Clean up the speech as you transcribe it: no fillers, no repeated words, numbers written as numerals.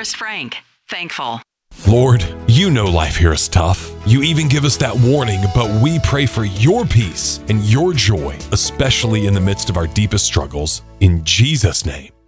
Forrest Frank. Thankful. Lord, you know life here is tough. You even give us that warning, but we pray for your peace and your joy, especially in the midst of our deepest struggles. In Jesus' name.